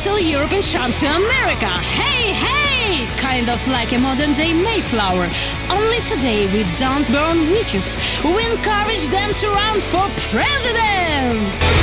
Little European charm to America. Hey, hey! Kind of like a modern-day Mayflower. Only today we don't burn witches. We encourage them to run for president!